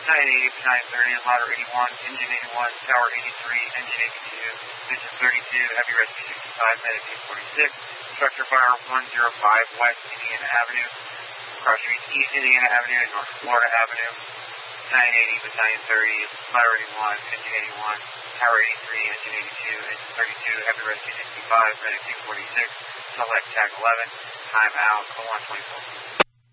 980, battalion 30, ladder 81, engine 81, tower 83, engine 82, engine 32, heavy rescue 65, medic 846, structure fire 105 West Indiana Avenue, cross streets East Indiana Avenue and North Florida Avenue, 980, battalion 30, ladder 81, engine 81, tower 83, engine 82, engine 32, heavy rescue 65, medic 246, select tag 11, time out 0124.